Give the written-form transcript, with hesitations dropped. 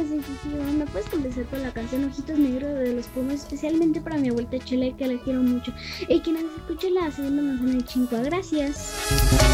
Sensitiva. ¿Me puedes complacer con la canción Ojitos Negros de los Pumas? Especialmente para mi abuelita Chele, que la quiero mucho. Y que nos escuche la segunda manzana de Chincua. Gracias.